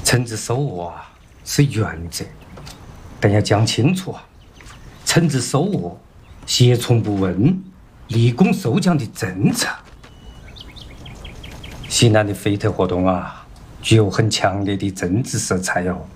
惩治手恶啊是原则，但要讲清楚啊，惩治手恶、胁从不问、立功受奖的政策。西南的非特活动啊，具有很强烈的政治色彩哦。